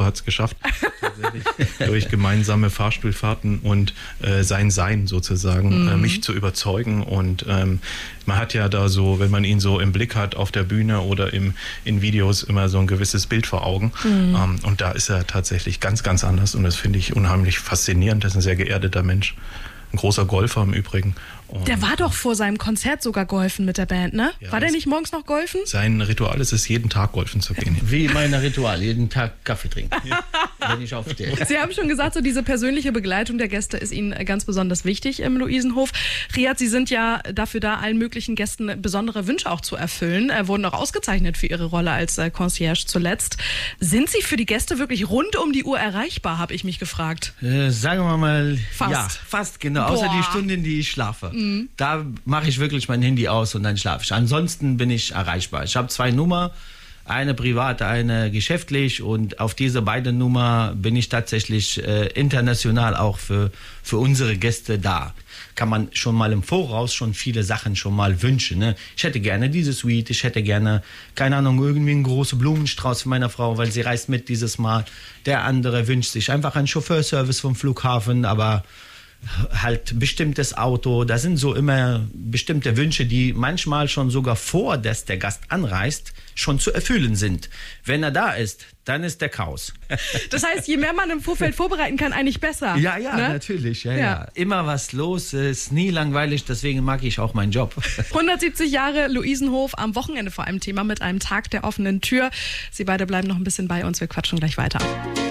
hat es geschafft, tatsächlich durch gemeinsame Fahrstuhlfahrten und sein Sein sozusagen mich zu überzeugen. Und man hat ja da so, wenn man ihn so im Blick hat auf der Bühne oder in Videos, immer so ein gewisses Bild vor Augen. Und da ist er tatsächlich ganz, ganz anders und das finde ich unheimlich faszinierend. Das ist ein sehr geerdeter Mensch. Ein großer Golfer im Übrigen. Und der war doch vor seinem Konzert sogar golfen mit der Band, ne? Ja, war der nicht morgens noch golfen? Sein Ritual ist es, jeden Tag golfen zu gehen. Wie mein Ritual, jeden Tag Kaffee trinken, wenn ich aufstehe. Sie haben schon gesagt, so diese persönliche Begleitung der Gäste ist Ihnen ganz besonders wichtig im Luisenhof. Riad, Sie sind ja dafür da, allen möglichen Gästen besondere Wünsche auch zu erfüllen. Wurden auch ausgezeichnet für Ihre Rolle als Concierge zuletzt. Sind Sie für die Gäste wirklich rund um die Uhr erreichbar, habe ich mich gefragt. Sagen wir mal, fast. Ja, fast genau. Außer die Stunden, die ich schlafe. Da mache ich wirklich mein Handy aus und dann schlafe ich. Ansonsten bin ich erreichbar. Ich habe 2 Nummern, eine privat, eine geschäftlich und auf diese beiden Nummern bin ich tatsächlich international auch für unsere Gäste da. Kann man schon mal im Voraus schon viele Sachen schon mal wünschen. Ne? Ich hätte gerne diese Suite, ich hätte gerne, keine Ahnung, irgendwie einen großen Blumenstrauß für meine Frau, weil sie reist mit dieses Mal. Der andere wünscht sich einfach einen Chauffeurservice vom Flughafen, aber halt bestimmtes Auto, da sind so immer bestimmte Wünsche, die manchmal schon sogar vor, dass der Gast anreist, schon zu erfüllen sind. Wenn er da ist, dann ist der Chaos. Das heißt, je mehr man im Vorfeld vorbereiten kann, eigentlich besser. Ja, ne? natürlich. Ja. Immer was los, ist nie langweilig, deswegen mag ich auch meinen Job. 170 Jahre Luisenhof, am Wochenende vor allem Thema mit einem Tag der offenen Tür. Sie beide bleiben noch ein bisschen bei uns, wir quatschen gleich weiter.